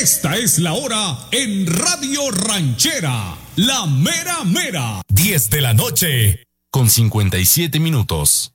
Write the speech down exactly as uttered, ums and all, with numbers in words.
Esta es la hora en Radio Ranchera, la mera mera. diez de la noche, con cincuenta y siete minutos.